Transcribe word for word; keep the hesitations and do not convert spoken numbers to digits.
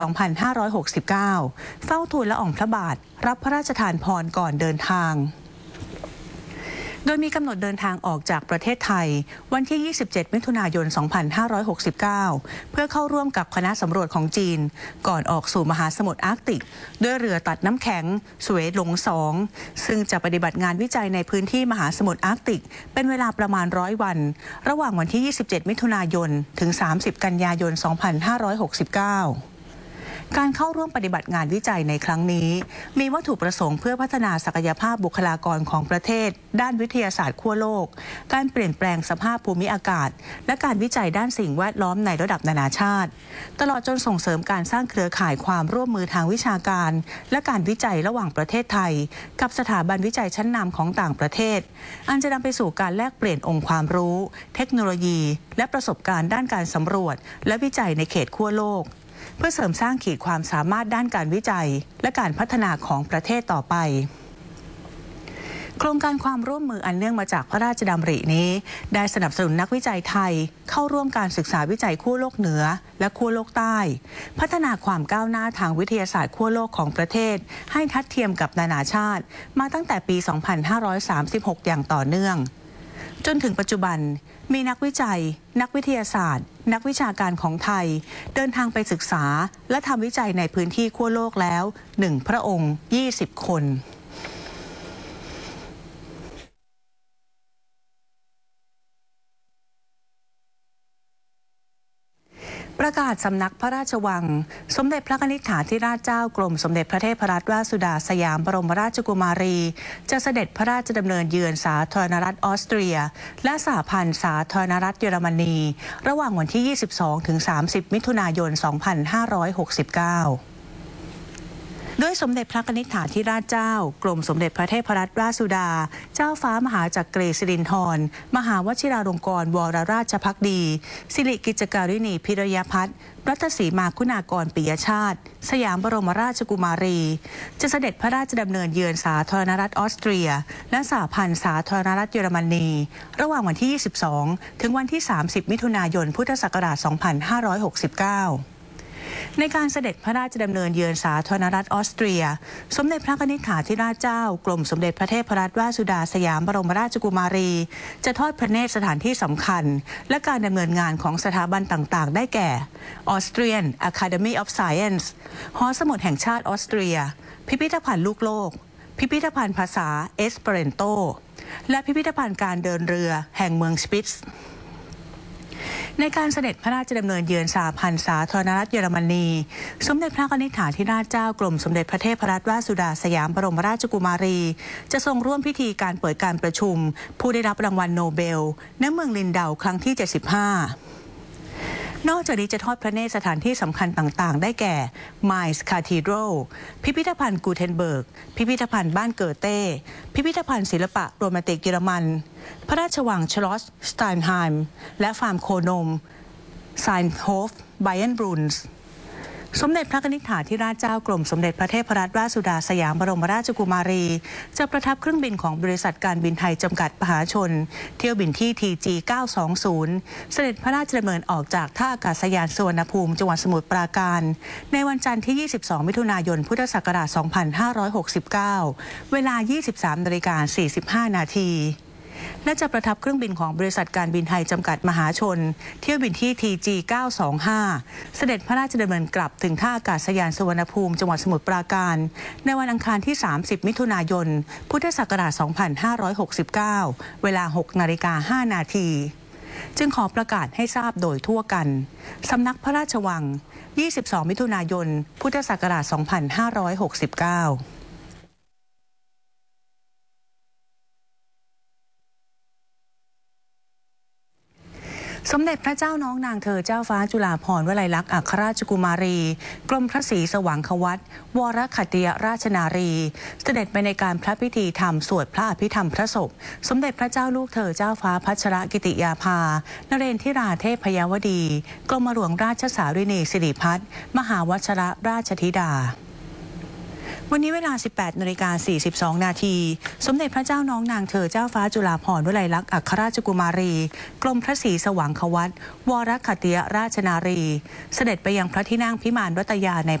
สองพันห้าร้อยหกสิบเก้า เฝ้าทูลละอองพระบาทรับพระราชทานพรก่อนเดินทางโดยมีกำหนดเดินทางออกจากประเทศไทยวันที่ ยี่สิบเจ็ด มิถุนายน สองพันห้าร้อยหกสิบเก้า เพื่อเข้าร่วมกับคณะสำรวจของจีนก่อนออกสู่มหาสมุทรอาร์กติกด้วยเรือตัดน้ำแข็งสเวตหลงสองซึ่งจะปฏิบัติงานวิจัยในพื้นที่มหาสมุทรอาร์กติกเป็นเวลาประมาณร้อยวันระหว่างวันที่ ยี่สิบเจ็ด มิถุนายน ถึง สามสิบ กันยายน สองพันห้าร้อยหกสิบเก้าการเข้าร่วมปฏิบัติงานวิจัยในครั้งนี้มีวัตถุประสงค์เพื่อพัฒนาศักยภาพบุคลากรของประเทศด้านวิทยาศาสตร์ขั้วโลกการเปลี่ยนแปลงสภาพภูมิอากาศและการวิจัยด้านสิ่งแวดล้อมในระดับนานาชาติตลอดจนส่งเสริมการสร้างเครือข่ายความร่วมมือทางวิชาการและการวิจัยระหว่างประเทศไทยกับสถาบันวิจัยชั้นนำของต่างประเทศอันจะนำไปสู่การแลกเปลี่ยนองค์ความรู้เทคโนโลยีและประสบการณ์ด้านการสำรวจและวิจัยในเขตขั้วโลกเพื่อเสริมสร้างขีดความสามารถด้านการวิจัยและการพัฒนาของประเทศต่อไปโครงการความร่วมมืออันเนื่องมาจากพระราชดำรินี้ได้สนับสนุนนักวิจัยไทยเข้าร่วมการศึกษาวิจัยขั้วโลกเหนือและขั้วโลกใต้พัฒนาความก้าวหน้าทางวิทยาศาสตร์ขั้วโลกของประเทศให้ทัดเทียมกับนานาชาติมาตั้งแต่ปี สองพันห้าร้อยสามสิบหก อย่างต่อเนื่องจนถึงปัจจุบันมีนักวิจัยนักวิทยาศาสตร์นักวิชาการของไทยเดินทางไปศึกษาและทำวิจัยในพื้นที่ขั้วโลกแล้วหนึ่งพระองค์ ยี่สิบ คนประกาศสำนักพระราชวังสมเด็จพระนิธิถาธิราชเจ้ากรมสมเด็จพระเทพรัตนราชสุดาสยามบรมราชกุมารีจะเสด็จพระราชดำเนินเยือนสาธารณรัฐออสเตรียและสหพันธ์สาธารณรัฐเยอรมนีระหว่างวันที่ ยี่สิบสองถึงสามสิบ มิถุนายน สองพันห้าร้อยหกสิบเก้าด้วยสมเด็จพระนิธิถาธิราชเจ้ากรมสมเด็จพระเทพรัตนราชสุดาเจ้าฟ้ามหาจักรีสิรินธรมหาวชิราลงกรณ์วรราชภักดีสิริกิจการิณีพิรยพัฒน์รัตศรีมาคุณากรปิยชาติสยามบรมราชกุมารีจะเสด็จพระราชดำเนินเยือนสาธารณรัฐออสเตรียและสหพันธ์สาธารณรัฐเยอรมนีระหว่างวันที่ ยี่สิบสอง ถึงวันที่ สามสิบ มิถุนายน พุทธศักราช สองพันห้าร้อยหกสิบเก้าในการเสด็จพระราชดำเนินเยือนสาธารณรัฐออสเตรียสมเด็จพระนิธิถาธิราชเจ้ากรมสมเด็จพระเทพรัตนราชสุดาสยามบรมราชกุมารีจะทอดพระเนตรสถานที่สำคัญและการดำเนินงานของสถาบันต่างๆได้แก่ Austrian Academy of Science หอสมุดแห่งชาติออสเตรียพิพิธภัณฑ์ลูกโลกพิพิธภัณฑ์ภาษาเอสเปอเรนโตและพิพิธภัณฑ์การเดินเรือแห่งเมืองสปิตซ์ในการเสด็จพระราชดำเนินเยือนสหพันธ์สาธารณรัฐเยอรมนีสมเด็จพระนิธิถาธิราชเจ้ากรมสมเด็จพระเทพรัตนราชสุดาสยามบรมราชกุมารีจะทรงร่วมพิธีการเปิดการประชุมผู้ได้รับรางวัลโนเบลณเมืองลินเดาครั้งที่ เจ็ดสิบห้านอกจากนี้จะทอดพระเนตรสถานที่สำคัญต่างๆได้แก่ Mainz Cathedral พิพิธภัณฑ์กูเทนเบิร์กพิพิธภัณฑ์บ้านเกอเต้พิพิธภัณฑ์ศิลปะโรแมนติกเยอรมันพระราชวังชลอสสไตน์ไฮม์และฟาร์มโคนมไซน์โฮฟไบเอนบรูนส์สมเด็จพระนิธิถาธิราชเจ้ากรมสมเด็จพระเทพรัตนราชสุดาสยามบรมราชกุมารีจะประทับเครื่องบินของบริษัทการบินไทยจำกัดมหาชนเที่ยวบินที่ ที จี เก้าสองศูนย์ เสด็จพระราชดำเนินออกจากท่าอากาศยานสุวรรณภูมิจังหวัดสมุทรปราการในวันจันทร์ที่ ยี่สิบสอง มิถุนายน พุทธศักราช สองพันห้าร้อยหกสิบเก้า เวลา ยี่สิบสามนาฬิกาสี่สิบห้านาทีและจะประทับเครื่องบินของบริษัทการบินไทยจำกัดมหาชนเที่ยวบินที่ ที จี เก้าสองห้า เสด็จพระราชดำเนินกลับถึงท่าอากาศยานสุวรรณภูมิจังหวัดสมุทรปราการในวันอังคารที่ สามสิบ มิถุนายน พุทธศักราช สองพันห้าร้อยหกสิบเก้า เวลา หกนาฬิกาห้านาทีจึงขอประกาศให้ทราบโดยทั่วกันสำนักพระราชวัง ยี่สิบสอง มิถุนายน พุทธศักราช สองพันห้าร้อยหกสิบเก้าสมเด็จพระเจ้าน้องนางเธอเจ้าฟ้าจุฬาภรณ์วลัยลักษณ์อัครราชกุมารีกรมพระศรีสว่างควัตรวรขัตติยราชนารีเสด็จไปในการพระพิธีธรรมสวดพระอภิธรรมพระศพสมเด็จพระเจ้าลูกเธอเจ้าฟ้าพัชรกิติยาภานเรนทิราเทพยวดีกรมหลวงราชสารินีสิริพัฒน์มหาวชรราชธิดาวันนี้เวลา สิบแปดนาฬิกาสี่สิบสอง นาที สมเด็จพระเจ้าน้องนางเธอเจ้าฟ้าจุฬาภรณ์วลัยลักษณ์อัครราชกุมารี กรมพระศรีสว่างควัตวรคัตติยราชนารี เสด็จไปยังพระที่นั่งพิมานวัตยาใน